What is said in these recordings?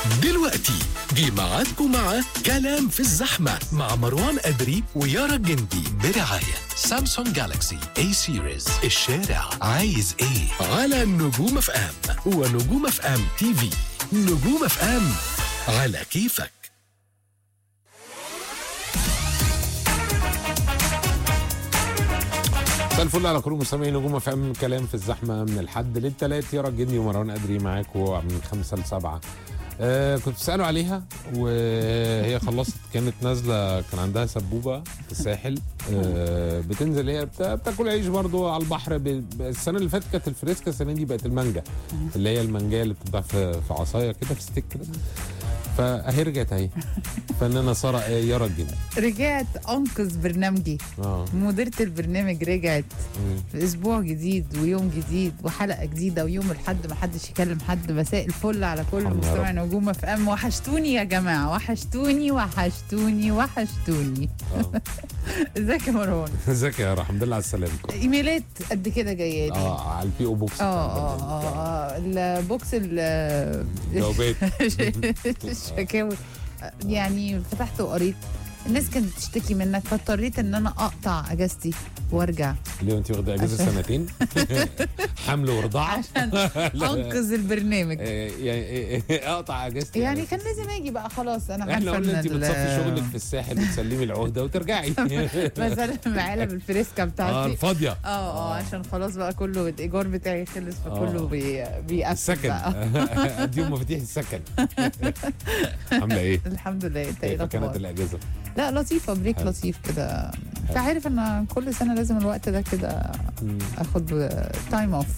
دلوقتي جه ميعادكم مع كلام في الزحمة مع مروان أدري ويارا الجندي برعاية سامسونج جالاكسي A سيريز. الشارع عايز ايه على نجوم اف ام ونجوم اف ام تي في. نجوم اف ام على كيفك. مساء الفل على كل مستمعين نجوم اف ام. كلام في الزحمه من الحد للثلاث. يارا الجندي ومروان أدري معاكم من 5 ل 7. كنت بسألوا عليها وهي خلصت، كانت نازله، كان عندها سبوبه في الساحل. بتنزل هي بتاكل عيش برضو على البحر. السنه اللي فاتت كانت الفريسكا، السنه دي بقت المانجا، اللي هي المانجا اللي بتتباع في عصايه كده، في ستيك كده. فاهي رجعت اهي فنانه ساره يارا الجندي رجعت انقذ برنامجي. مديرة البرنامج رجعت في اسبوع جديد ويوم جديد وحلقه جديده ويوم الحد ما حدش يكلم حد. مساء الفل على كل مستمع نجوم اف ام. وحشتوني يا جماعه، وحشتوني وحشتوني وحشتوني. ازيك يا مروان؟ ازيك يا يارا؟ الحمد لله على السلامه. ايميلات قد كده جايه لي على البي او بوكس. البوكس جوابات الشكاوي. يعني فتحت وقريت، الناس كانت بتشتكي منك، فاضطريت ان انا اقطع اجازتي وارجع. ليه انت واخده اجازه سنتين؟ حمل ورضاعه عشان انقذ البرنامج. يعني اقطع اجازتي يعني كان لازم اجي بقى. خلاص انا احنا قلنا انت ان بتصفي شغلك في الساحل وتسلمي العهده وترجعي. مثلا علب الفريسكا بتاعتي الفاضيه. عشان خلاص بقى كله الايجار بتاعي خلص، فكله بيقفل السكن. اديهم مفاتيح السكن. عامله ايه؟ الحمد لله. انت ايه كيف كانت الاخبار؟ الاجازه؟ لا لطيفه، بريك لطيف كده. انت عارف ان كل سنه لازم الوقت ده كده اخد تايم اوف.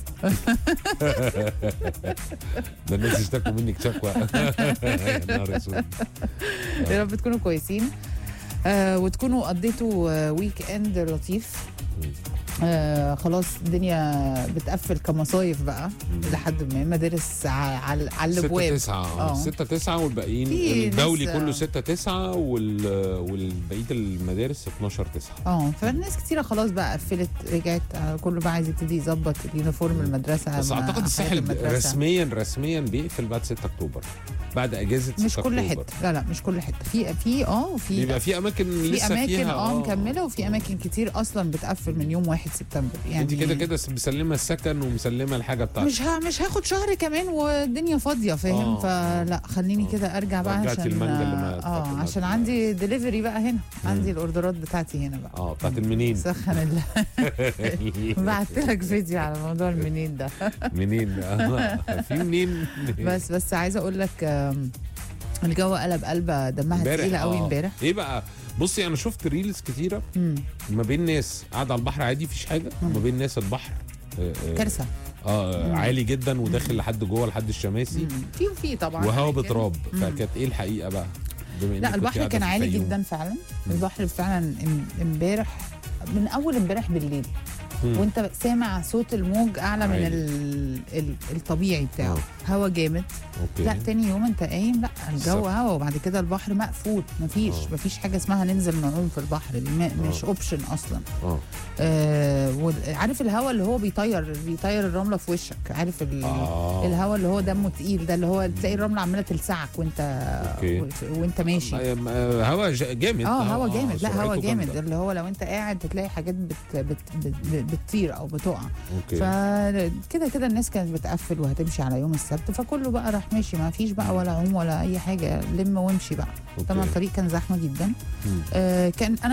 ده الناس يشتكوا منك شكوى. يا نهار اسود. يا رب تكونوا كويسين وتكونوا قضيتوا ويك اند لطيف. خلاص الدنيا بتقفل كمصايف بقى لحد ما مدارس على الابواب. 6-9 والباقيين الدولي كله 6-9 والبقيه المدارس 12-9. فالناس كتيره خلاص بقى قفلت، رجعت كله بقى عايز يبتدي يظبط اليونيفورم المدرسه. بس اعتقد الساحل رسميا بيقفل بعد 6 اكتوبر، بعد اجازه 6 مش كل أكتوبر. حته، لا مش كل حته. في بيبقى في اماكن لسه في اماكن فيها مكمله، وفي اماكن كتير اصلا بتقفل من يوم 1 سبتمبر. يعني انت كده مسلمه السكن ومسلمه الحاجه بتاعتك. مش هاخد شهر كمان والدنيا فاضيه، فاهم؟ فلا خليني كده ارجع بقى عشان المانجا اللي عشان عندي دليفري بقى هنا. عندي الاوردرات بتاعتي هنا بقى. بتاعت المنين. سخن الله. بعت لك فيديو على موضوع المنين ده. منين؟ في منين. بس عايزه اقول لك الجو قلبه دمها تقيله قوي امبارح. ايه بقى؟ بصي انا شفت ريلز كتيره ما بين ناس قاعده على البحر عادي مفيش حاجه، وما بين ناس البحر كارثه. عالي جدا وداخل لحد جوه لحد الشماسي. في طبعا وهوا بتراب. فكانت ايه الحقيقه بقى؟ لا البحر كان عالي جدا فعلا. البحر فعلا امبارح، من اول امبارح بالليل وانت سامع صوت الموج اعلى من الطبيعي بتاعه. هوا جامد. لا تاني يوم انت قايم، لا الجو هوا، وبعد كده البحر مقفول. مفيش حاجه اسمها ننزل نعوم في البحر، مش اوبشن اصلا. عارف الهوا اللي هو بيطير الرمله في وشك؟ عارف الهوا اللي هو دمه تقيل ده، اللي هو تلاقي الرمله عماله تلسعك وانت ماشي. هوا جامد. هوا جامد. لا هوا جامد اللي هو لو انت قاعد تلاقي حاجات بتطير او بتقع. فكده الناس كانت بتقفل وهتمشي على يوم السبت، فكله بقى راح ماشي، ما فيش بقى ولا عوم ولا اي حاجه، لم وامشي بقى. طبعا الطريق كان زحمه جدا. كان انا